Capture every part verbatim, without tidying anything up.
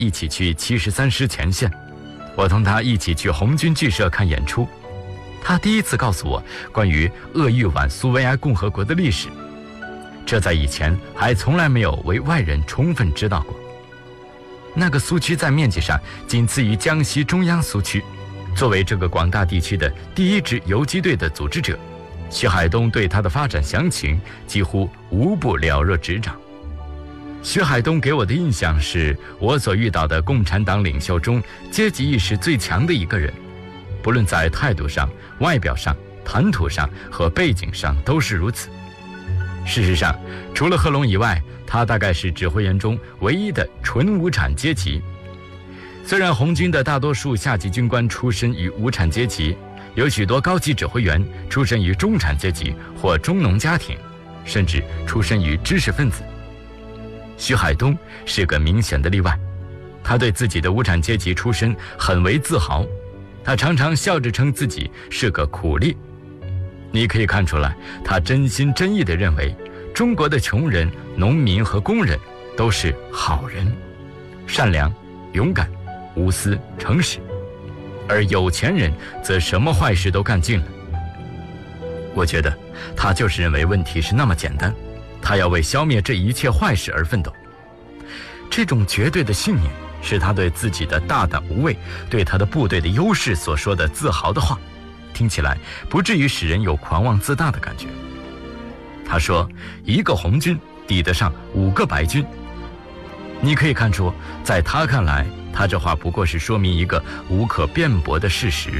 一起去七十三师前线，我同他一起去红军剧社看演出。他第一次告诉我关于鄂豫皖苏维埃共和国的历史，这在以前还从来没有为外人充分知道过。那个苏区在面积上仅次于江西中央苏区，作为这个广大地区的第一支游击队的组织者，徐海东对它的发展详情几乎无不了若指掌。徐海东给我的印象是我所遇到的共产党领袖中阶级意识最强的一个人，不论在态度上、外表上、谈吐上和背景上都是如此。事实上，除了贺龙以外，他大概是指挥员中唯一的纯无产阶级。虽然红军的大多数下级军官出身于无产阶级，有许多高级指挥员出身于中产阶级或中农家庭，甚至出身于知识分子。徐海东是个明显的例外，他对自己的无产阶级出身很为自豪，他常常笑着称自己是个苦力。你可以看出来，他真心真意地认为中国的穷人、农民和工人都是好人，善良、勇敢、无私、诚实，而有钱人则什么坏事都干尽了。我觉得他就是认为问题是那么简单，他要为消灭这一切坏事而奋斗。这种绝对的信念是他对自己的大胆无畏，对他的部队的优势所说的自豪的话，听起来不至于使人有狂妄自大的感觉。他说一个红军抵得上五个白军。你可以看出，在他看来，他这话不过是说明一个无可辩驳的事实。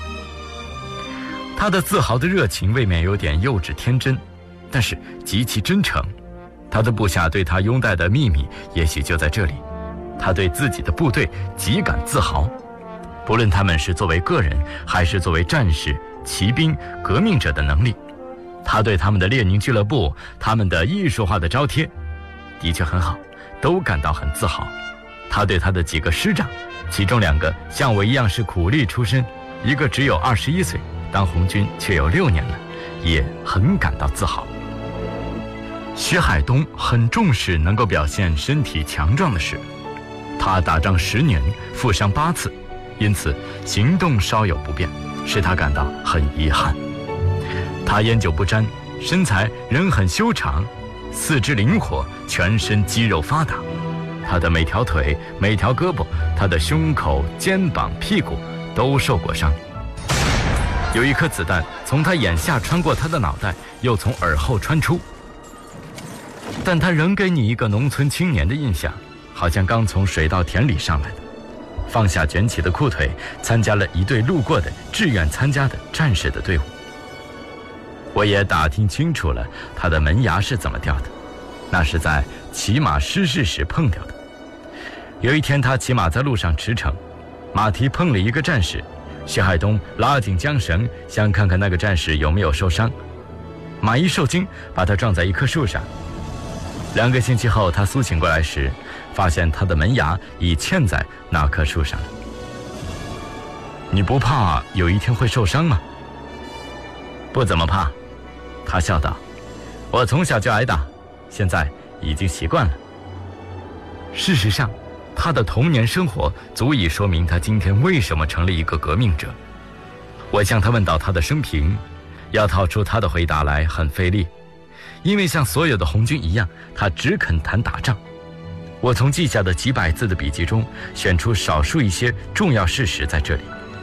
他的自豪的热情未免有点幼稚天真，但是极其真诚。他的部下对他拥戴的秘密也许就在这里，他对自己的部队极感自豪，不论他们是作为个人还是作为战士、骑兵、革命者的能力，他对他们的列宁俱乐部、他们的艺术化的招贴的确很好，都感到很自豪。他对他的几个师长，其中两个像我一样是苦力出身，一个只有二十一岁，当红军却有六年了，也很感到自豪。徐海东很重视能够表现身体强壮的事，他打仗十年，负伤八次，因此行动稍有不便，使他感到很遗憾。他烟酒不沾，身材仍很修长，四肢灵活，全身肌肉发达。他的每条腿、每条胳膊，他的胸口、肩膀、屁股都受过伤。有一颗子弹从他眼下穿过他的脑袋，又从耳后穿出。但他仍给你一个农村青年的印象，好像刚从水稻田里上来的，放下卷起的裤腿，参加了一队路过的志愿参加的战士的队伍。我也打听清楚了他的门牙是怎么掉的，那是在骑马失事时碰掉的。有一天他骑马在路上驰骋，马蹄碰了一个战士，徐海东拉紧缰绳，想看看那个战士有没有受伤。马一受惊，把他撞在一棵树上。两个星期后他苏醒过来时，发现他的门牙已嵌在那棵树上了。你不怕有一天会受伤吗？不怎么怕，他笑道，我从小就挨打，现在已经习惯了。事实上，他的童年生活足以说明他今天为什么成了一个革命者。我向他问到他的生平，要套出他的回答来很费力，因为像所有的红军一样，他只肯谈打仗。我从记下的几百字的笔记中选出少数一些重要事实在这里。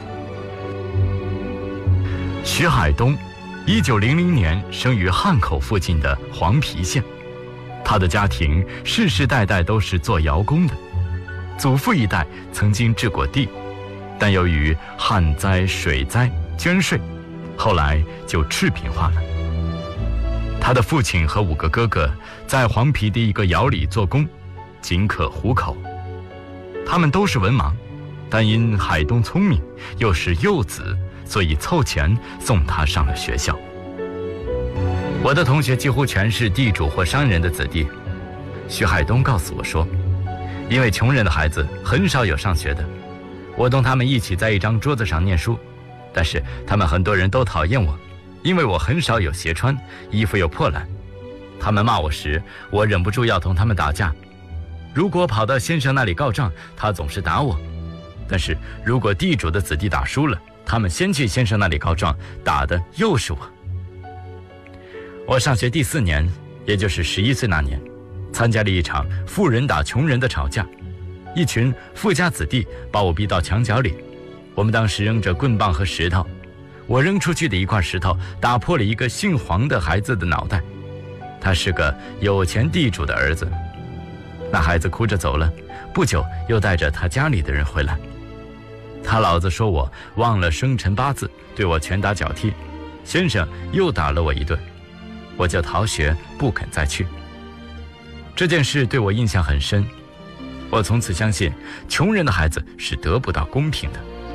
徐海东一九零零年生于汉口附近的黄陂县，他的家庭世世代代都是做窑工的，祖父一代曾经治过地，但由于旱灾、水灾、捐税，后来就赤贫化了。他的父亲和五个哥哥在黄陂的一个窑里做工，仅可糊口。他们都是文盲，但因海东聪明，又是幼子，所以凑钱送他上了学校。我的同学几乎全是地主或商人的子弟。徐海东告诉我说，因为穷人的孩子很少有上学的，我同他们一起在一张桌子上念书，但是他们很多人都讨厌我，因为我很少有鞋穿，衣服又破烂。他们骂我时，我忍不住要同他们打架。 如果跑到先生那里告状，他总是打我；但是如果地主的子弟打输了，他们先去先生那里告状，打的又是我。我上学第四年，也就是十一岁那年，参加了一场富人打穷人的吵架，一群富家子弟把我逼到墙角里。我们当时扔着棍棒和石头，我扔出去的一块石头打破了一个姓黄的孩子的脑袋，他是个有钱地主的儿子。那孩子哭着走了，不久又带着他家里的人回来。他老子说我忘了生辰八字，对我拳打脚踢，先生又打了我一顿，我就逃学不肯再去。这件事对我印象很深，我从此相信穷人的孩子是得不到公平的。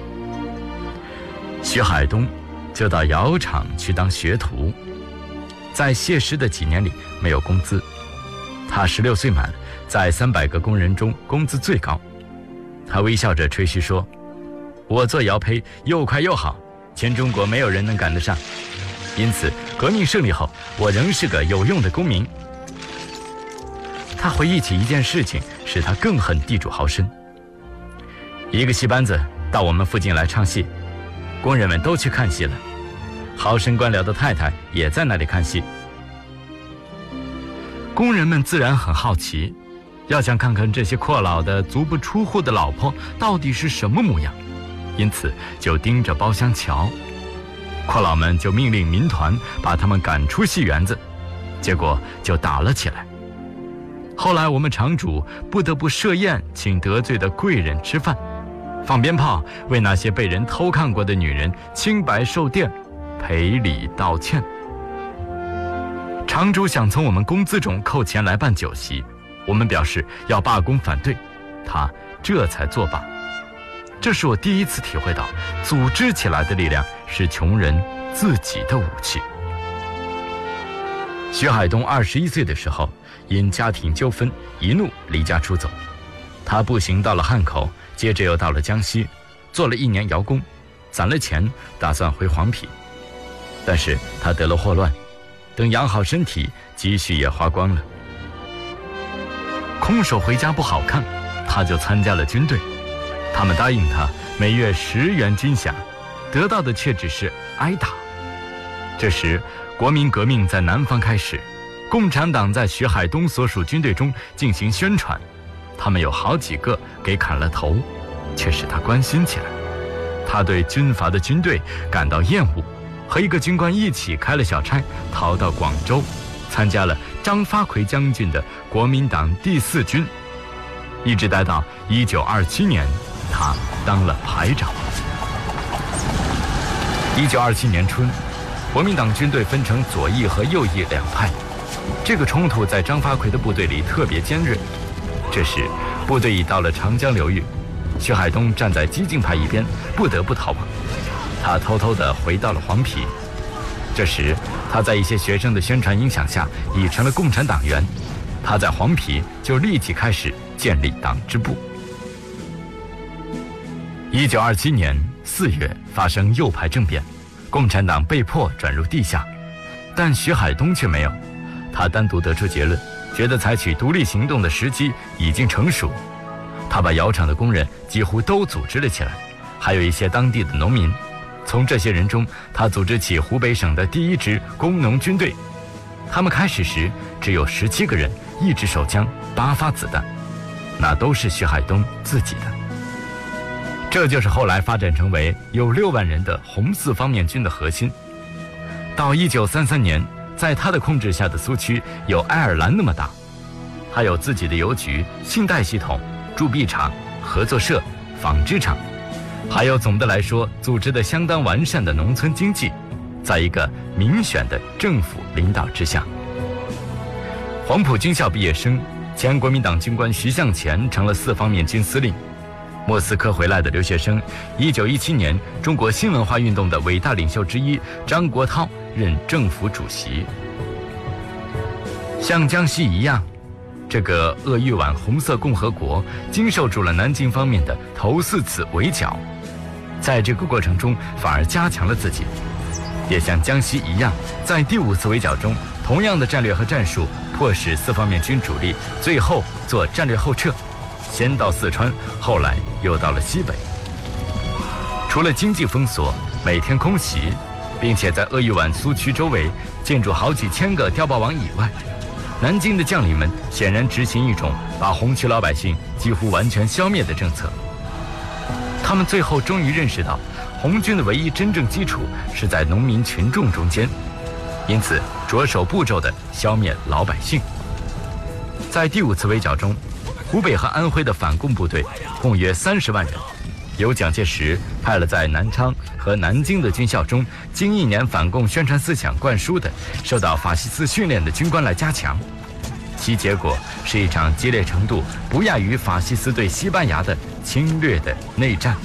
徐海东就到窑厂去当学徒，在谢师的几年里没有工资，他十六岁满，在三百个工人中工资最高。他微笑着吹嘘说，我做窑胚又快又好，全中国没有人能赶得上，因此革命胜利后，我仍是个有用的公民。他回忆起一件事情，使他更恨地主豪绅。一个戏班子到我们附近来唱戏，工人们都去看戏了，豪绅官僚的太太也在那里看戏。工人们自然很好奇，要想看看这些阔老的足不出户的老婆到底是什么模样，因此就盯着包厢瞧。阔老们就命令民团把他们赶出戏园子，结果就打了起来。后来我们厂主不得不设宴请得罪的贵人吃饭，放鞭炮为那些被人偷看过的女人清白受电，赔礼道歉。厂主想从我们工资中扣钱来办酒席，我们表示要罢工反对，他这才作罢。这是我第一次体会到组织起来的力量是穷人自己的武器。徐海东二十一岁的时候，因家庭纠纷一怒离家出走，他步行到了汉口，接着又到了江西，做了一年窑工，攒了钱打算回黄陂，但是他得了霍乱，等养好身体，积蓄也花光了。空手回家不好看，他就参加了军队。他们答应他每月十元军饷，得到的却只是挨打。这时国民革命在南方开始，共产党在徐海东所属军队中进行宣传，他们有好几个给砍了头，却使他关心起来。他对军阀的军队感到厌恶，和一个军官一起开了小差，逃到广州，参加了张发奎将军的国民党第四军，一直待到一九二七年，他当了排长。一九二七年春，国民党军队分成左翼和右翼两派，这个冲突在张发奎的部队里特别尖锐。这时部队已到了长江流域，徐海东站在激进派一边，不得不逃亡。他偷偷地回到了黄陂。这时他在一些学生的宣传影响下，已成了共产党员。他在黄陂就立即开始建立党支部。一九二七年四月发生右派政变，共产党被迫转入地下，但徐海东却没有。他单独得出结论，觉得采取独立行动的时机已经成熟。他把窑厂的工人几乎都组织了起来，还有一些当地的农民。从这些人中，他组织起湖北省的第一支工农军队。他们开始时只有十七个人，一支手枪，八发子弹，那都是徐海东自己的。这就是后来发展成为有六万人的红四方面军的核心。到一九三三年，在他的控制下的苏区有爱尔兰那么大，还有自己的邮局、信贷系统、铸币厂、合作社、纺织厂，还有总的来说组织得相当完善的农村经济，在一个民选的政府领导之下。黄埔军校毕业生，前国民党军官徐向前成了四方面军司令。莫斯科回来的留学生，一九一七年中国新文化运动的伟大领袖之一张国焘任政府主席。像江西一样，这个鄂豫皖红色共和国经受住了南京方面的头四次围剿，在这个过程中反而加强了自己。也像江西一样，在第五次围剿中，同样的战略和战术迫使四方面军主力最后做战略后撤，先到四川，后来又到了西北。除了经济封锁，每天空袭，并且在鄂豫皖苏区周围建筑好几千个碉堡网以外，南京的将领们显然执行一种把红区老百姓几乎完全消灭的政策。他们最后终于认识到，红军的唯一真正基础是在农民群众中间，因此着手步骤地消灭老百姓。在第五次围剿中，湖北和安徽的反共部队共约三十万人，由蒋介石派了在南昌和南京的军校中经一年反共宣传思想灌输的、受到法西斯训练的军官来加强，其结果是一场激烈程度不亚于法西斯对西班牙的侵略的内战。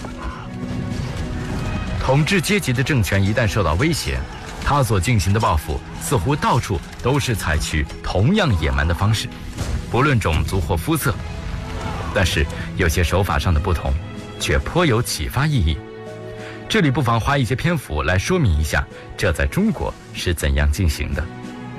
统治阶级的政权一旦受到威胁，他所进行的报复似乎到处都是采取同样野蛮的方式，不论种族或肤色，但是有些手法上的不同却颇有启发意义。这里不妨花一些篇幅来说明一下，这在中国是怎样进行的。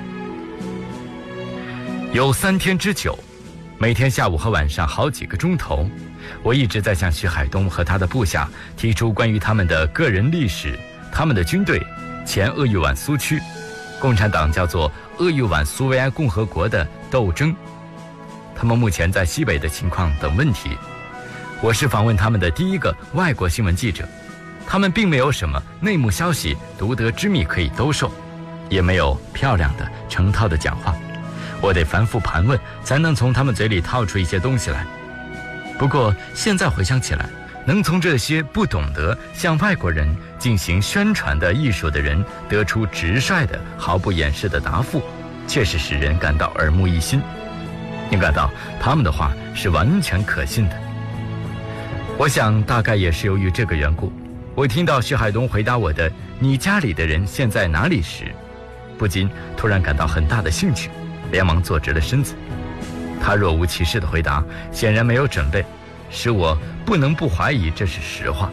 有三天之久，每天下午和晚上好几个钟头，我一直在向徐海东和他的部下提出关于他们的个人历史、他们的军队、前鄂豫皖苏区、共产党叫做鄂豫皖苏维埃共和国的斗争，他们目前在西北的情况等问题。我是访问他们的第一个外国新闻记者，他们并没有什么内幕消息、独得之秘可以兜售，也没有漂亮的成套的讲话，我得反复盘问，才能从他们嘴里套出一些东西来。不过现在回想起来，能从这些不懂得向外国人进行宣传的艺术的人得出直率的、毫不掩饰的答复，确实使人感到耳目一新。你感到他们的话是完全可信的。我想大概也是由于这个缘故，我听到徐海东回答我的“你家里的人现在哪里”时，不禁突然感到很大的兴趣，连忙坐直了身子。他若无其事的回答，显然没有准备，使我不能不怀疑这是实话。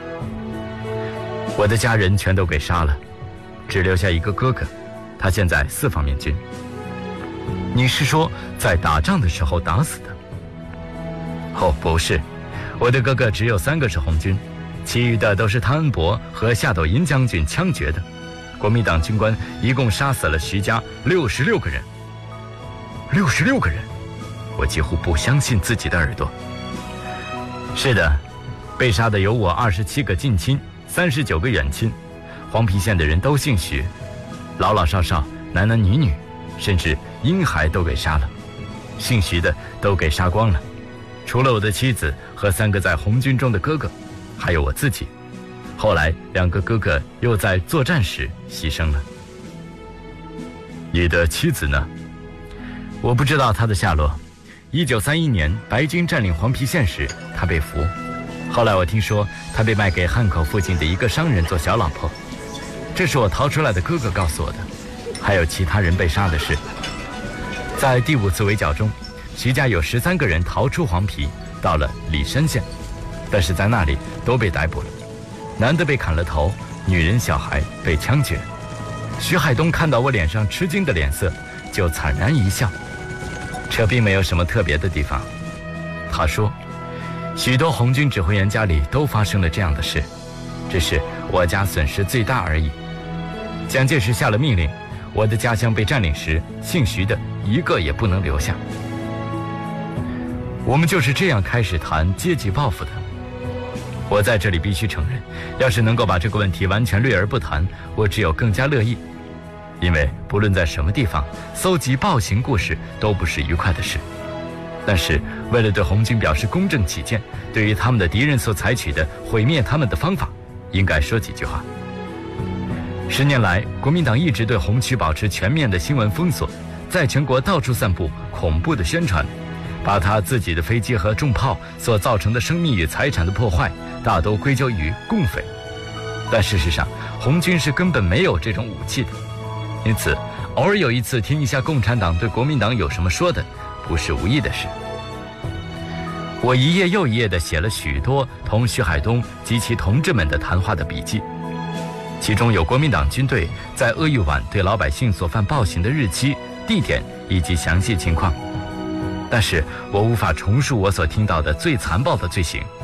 我的家人全都给杀了，只留下一个哥哥，他现在四方面军。你是说在打仗的时候打死的？哦，不是，我的哥哥只有三个是红军，其余的都是汤恩伯和夏斗寅将军枪决的。国民党军官一共杀死了徐家六十六个人。六十六个人，我几乎不相信自己的耳朵。是的，被杀的有我二十七个近亲，三十九个远亲，黄陂县的人都姓徐，老老少少，男男女女，甚至婴孩都给杀了，姓徐的都给杀光了，除了我的妻子和三个在红军中的哥哥，还有我自己。后来两个哥哥又在作战时牺牲了。你的妻子呢？我不知道她的下落。一九三一年白军占领黄陂县时，她被俘。后来我听说她被卖给汉口附近的一个商人做小老婆。这是我逃出来的哥哥告诉我的。还有其他人被杀的事。在第五次围剿中，徐家有十三个人逃出黄陂，到了礼山县，但是在那里都被逮捕了。男的被砍了头，女人小孩被枪决。徐海东看到我脸上吃惊的脸色，就惨然一笑。这并没有什么特别的地方，他说，许多红军指挥员家里都发生了这样的事，只是我家损失最大而已。蒋介石下了命令，我的家乡被占领时，姓徐的一个也不能留下。我们就是这样开始谈阶级报复的。我在这里必须承认，要是能够把这个问题完全略而不谈，我只有更加乐意。因为不论在什么地方，搜集暴行故事都不是愉快的事。但是为了对红军表示公正起见，对于他们的敌人所采取的毁灭他们的方法，应该说几句话。十年来，国民党一直对红区保持全面的新闻封锁，在全国到处散布恐怖的宣传，把他自己的飞机和重炮所造成的生命与财产的破坏，大都归咎于共匪。但事实上，红军是根本没有这种武器的。因此，偶尔有一次听一下共产党对国民党有什么说的，不是无益的事。我一页又一页地写了许多同徐海东及其同志们的谈话的笔记，其中有国民党军队在鄂豫皖对老百姓所犯暴行的日期、地点以及详细情况，但是我无法重述我所听到的最残暴的罪行，